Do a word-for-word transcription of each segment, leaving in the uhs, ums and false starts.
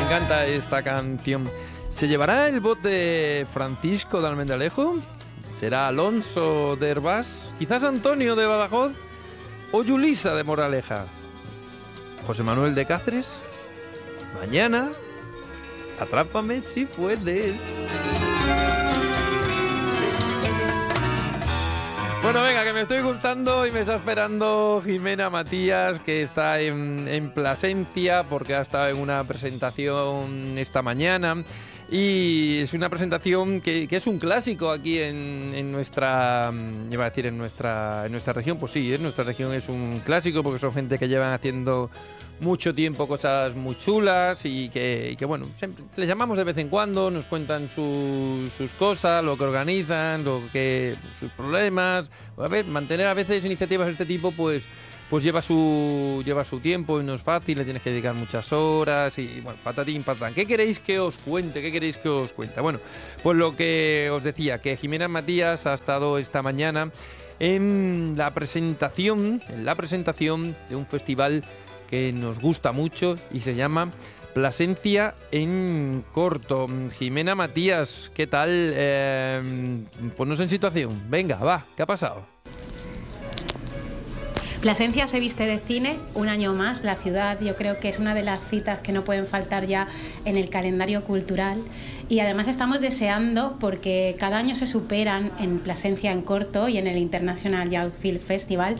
encanta esta canción. ¿Se llevará el bote Francisco de Almendralejo? ¿Será Alonso de Hervás? ¿Quizás Antonio de Badajoz? ¿O Yulisa de Moraleja? ¿José Manuel de Cáceres? Mañana, atrápame si puedes. Bueno, venga, que me estoy gustando y me está esperando Jimena Matías, que está en, en Plasencia, porque ha estado en una presentación esta mañana. Y es una presentación que, que es un clásico aquí en, en nuestra, iba a decir en nuestra, en nuestra región, pues sí, en nuestra región es un clásico porque son gente que llevan haciendo mucho tiempo cosas muy chulas y que, y que bueno, siempre les llamamos de vez en cuando, nos cuentan su, sus cosas, lo que organizan, lo que sus problemas. A ver, mantener a veces iniciativas de este tipo, pues pues lleva su lleva su tiempo y no es fácil, le tienes que dedicar muchas horas y bueno, patatín, patatán. ¿Qué queréis que os cuente? ¿Qué queréis que os cuente? Bueno, pues lo que os decía, que Jimena Matías ha estado esta mañana en la presentación, en la presentación de un festival que nos gusta mucho y se llama Plasencia en corto. Jimena Matías, ¿qué tal? Eh, ponnos en situación. Venga, va, ¿qué ha pasado? Plasencia se viste de cine un año más. La ciudad, yo creo que es una de las citas que no pueden faltar ya en el calendario cultural, y además estamos deseando, porque cada año se superan en Plasencia en corto y en el International Youth Film Festival,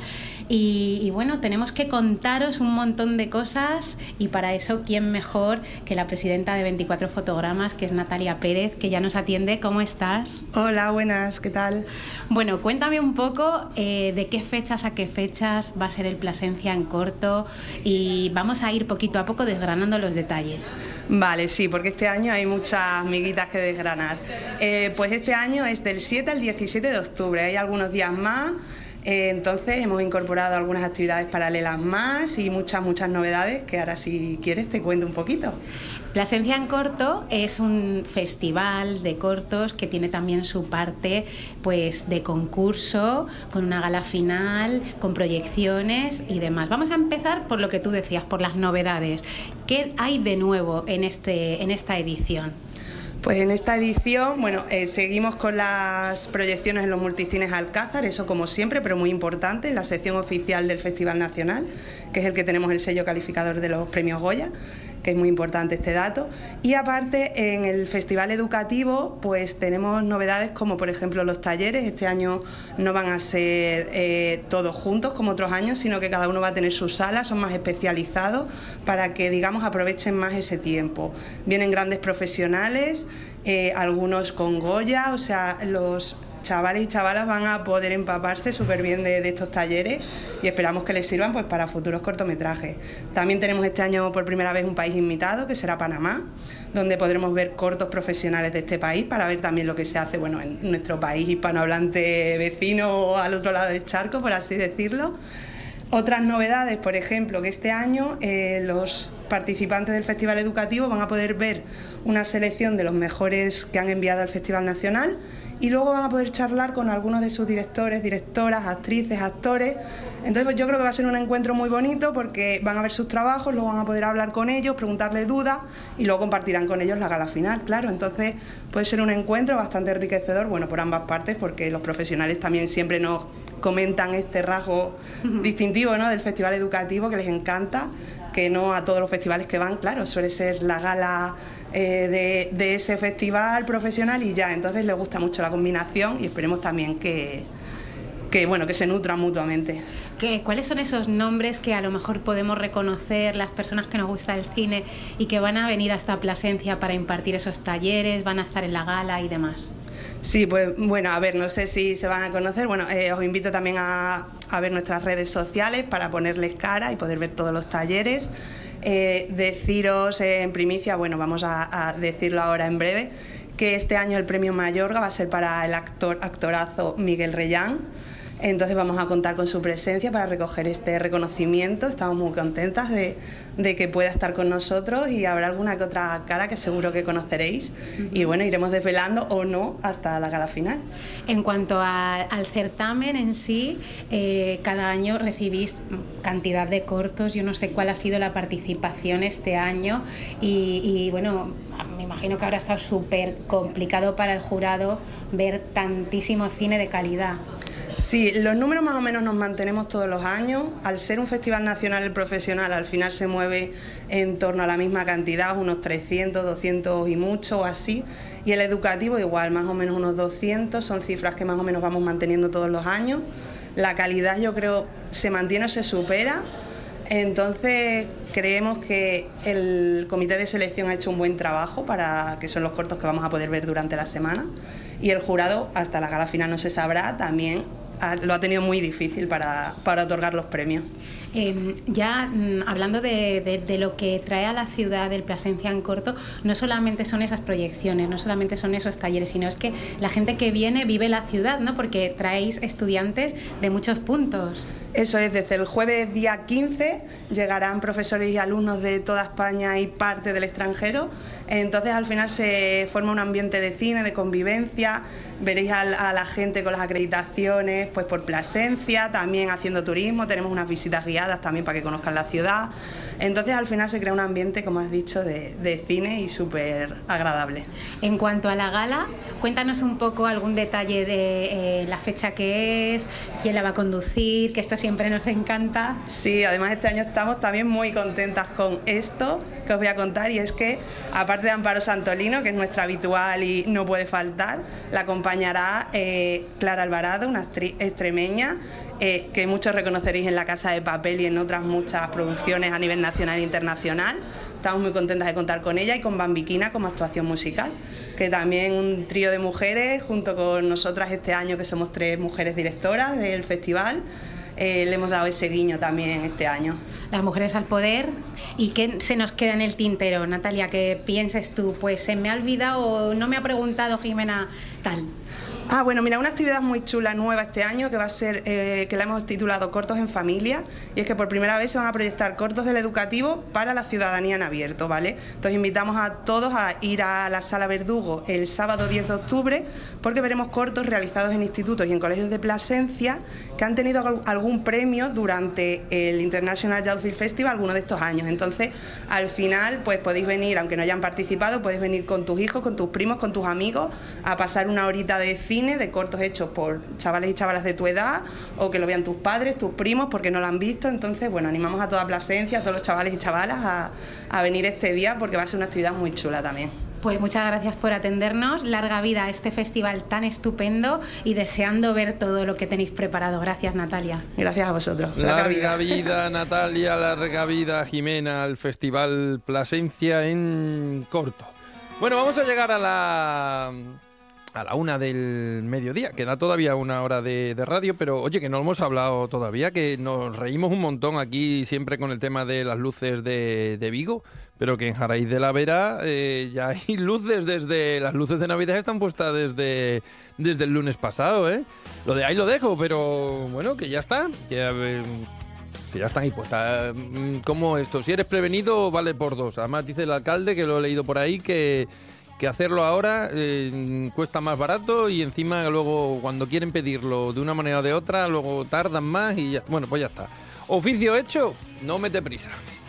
y, y bueno, tenemos que contaros un montón de cosas, y para eso quién mejor que la presidenta de veinticuatro Fotogramas, que es Natalia Pérez, que ya nos atiende. ¿Cómo estás? Hola, buenas, ¿qué tal? Bueno, cuéntame un poco eh, de qué fechas a qué fechas va a ser el Plasencia en corto, y vamos a ir poquito a poco desgranando los detalles. Vale, sí, porque este año hay muchas miguitas que desgranar. Eh, pues este año es del siete al diecisiete de octubre, hay algunos días más, eh, entonces hemos incorporado algunas actividades paralelas más y muchas, muchas novedades que ahora, si quieres, te cuento un poquito. Plasencia en corto es un festival de cortos que tiene también su parte pues de concurso, con una gala final, con proyecciones y demás. Vamos a empezar por lo que tú decías, por las novedades. ¿Qué hay de nuevo en, este, en esta edición? Pues en esta edición, bueno, eh, seguimos con las proyecciones en los multicines Alcázar, eso como siempre, pero muy importante, en la sección oficial del Festival Nacional, que es el que tenemos el sello calificador de los premios Goya, que es muy importante este dato. Y aparte, en el Festival Educativo, pues tenemos novedades como, por ejemplo, los talleres. Este año no van a ser eh, todos juntos como otros años, sino que cada uno va a tener su sala, son más especializados para que, digamos, aprovechen más ese tiempo. Vienen grandes profesionales, eh, algunos con Goya, o sea, los chavales y chavalas van a poder empaparse súper bien de, de estos talleres y esperamos que les sirvan pues para futuros cortometrajes. También tenemos este año por primera vez un país invitado, que será Panamá, donde podremos ver cortos profesionales de este país para ver también lo que se hace, bueno, en nuestro país hispanohablante vecino o al otro lado del charco, por así decirlo. Otras novedades, por ejemplo, que este año eh, los participantes del Festival Educativo van a poder ver una selección de los mejores que han enviado al Festival Nacional, y luego van a poder charlar con algunos de sus directores, directoras, actrices, actores. Entonces pues yo creo que va a ser un encuentro muy bonito porque van a ver sus trabajos, luego van a poder hablar con ellos, preguntarles dudas y luego compartirán con ellos la gala final, claro. Entonces puede ser un encuentro bastante enriquecedor, bueno, por ambas partes, porque los profesionales también siempre nos comentan este rasgo distintivo, ¿no?, del Festival Educativo, que les encanta, que no a todos los festivales que van, claro, suele ser la gala eh, de, de ese festival profesional y ya, entonces les gusta mucho la combinación y esperemos también que, que, bueno, que se nutran mutuamente. ¿Qué, ¿Cuáles son esos nombres que a lo mejor podemos reconocer las personas que nos gusta el cine y que van a venir hasta Plasencia para impartir esos talleres, van a estar en la gala y demás? Sí, pues bueno, a ver, no sé si se van a conocer. Bueno, eh, os invito también a, a ver nuestras redes sociales para ponerles cara y poder ver todos los talleres. Eh, deciros eh, en primicia, bueno, vamos a, a decirlo ahora en breve, que este año el premio Mayorga va a ser para el actor actorazo Miguel Reyán, Entonces vamos a contar con su presencia para recoger este reconocimiento. Estamos muy contentas de, de que pueda estar con nosotros y habrá alguna que otra cara que seguro que conoceréis. Uh-huh. Y bueno, iremos desvelando o no hasta la gala final. En cuanto a, al certamen en sí, eh, cada año recibís cantidad de cortos. Yo no sé cuál ha sido la participación este año y, y bueno, me imagino que habrá estado súper complicado para el jurado ver tantísimo cine de calidad. Sí, los números más o menos nos mantenemos todos los años. Al ser un festival nacional el profesional, al final se mueve en torno a la misma cantidad, unos trescientos, doscientos y mucho o así. Y el educativo igual, más o menos unos doscientos, son cifras que más o menos vamos manteniendo todos los años. La calidad yo creo se mantiene o se supera. Entonces creemos que el comité de selección ha hecho un buen trabajo, para que son los cortos que vamos a poder ver durante la semana, y el jurado hasta la gala final no se sabrá, también ha, lo ha tenido muy difícil para, para otorgar los premios. Eh, ya mm, hablando de, de, de lo que trae a la ciudad del Plasencia en corto, no solamente son esas proyecciones, no solamente son esos talleres, sino es que la gente que viene vive la ciudad, ¿no? Porque traéis estudiantes de muchos puntos. Eso es, desde el jueves día quince llegarán profesores y alumnos de toda España y parte del extranjero. Entonces al final se forma un ambiente de cine, de convivencia. Veréis a, a la gente con las acreditaciones pues por Plasencia, también haciendo turismo, tenemos unas visitas guiadas también para que conozcan la ciudad. Entonces al final se crea un ambiente, como has dicho, de, de cine y súper agradable. En cuanto a la gala, cuéntanos un poco algún detalle de eh, la fecha que es, quién la va a conducir, que esto siempre nos encanta. Sí, además este año estamos también muy contentas con esto que os voy a contar, y es que aparte de Amparo Santolino, que es nuestra habitual y no puede faltar, la acompañará eh, Clara Alvarado, una actriz extremeña, Eh, que muchos reconoceréis en La Casa de Papel y en otras muchas producciones a nivel nacional e internacional. Estamos muy contentas de contar con ella y con Bambiquina como actuación musical, que también un trío de mujeres junto con nosotras este año, que somos tres mujeres directoras del festival. Eh, le hemos dado ese guiño también este año. Las mujeres al poder. ¿Y qué se nos queda en el tintero, Natalia? ¿Qué pienses tú? Pues se me ha olvidado, no me ha preguntado Jimena tal. Ah, bueno, mira, una actividad muy chula nueva este año que va a ser, eh, que la hemos titulado Cortos en Familia, y es que por primera vez se van a proyectar cortos del educativo para la ciudadanía en abierto, ¿vale? Entonces invitamos a todos a ir a la Sala Verdugo el sábado diez de octubre, porque veremos cortos realizados en institutos y en colegios de Plasencia que han tenido algún premio durante el International Youth Film Festival alguno de estos años. Entonces, al final, pues podéis venir, aunque no hayan participado, podéis venir con tus hijos, con tus primos, con tus amigos, a pasar una horita de cine, de cortos hechos por chavales y chavalas de tu edad, o que lo vean tus padres, tus primos, porque no lo han visto. Entonces, bueno, animamos a toda Plasencia, a todos los chavales y chavalas a, a venir este día, porque va a ser una actividad muy chula también. Pues muchas gracias por atendernos, larga vida a este festival tan estupendo y deseando ver todo lo que tenéis preparado. Gracias, Natalia. Gracias a vosotros. Larga, larga vida, Natalia, larga vida, Jimena, al Festival Plasencia en corto. Bueno, vamos a llegar a la... a la una del mediodía. Queda todavía una hora de, de radio, pero oye, que no hemos hablado todavía, que nos reímos un montón aquí siempre con el tema de las luces de, de Vigo, pero que en Jaraíz de la Vera eh, ya hay luces desde... Las luces de Navidad están puestas desde, desde el lunes pasado, ¿eh? Lo de ahí lo dejo, pero bueno, que ya está, que, eh, que ya están ahí puestas. ¿Cómo esto? Si eres prevenido, vale por dos. Además dice el alcalde, que lo he leído por ahí, que... que hacerlo ahora eh, cuesta más barato, y encima luego cuando quieren pedirlo de una manera o de otra, luego tardan más y ya, bueno, pues ya está. Oficio hecho, no mete prisa.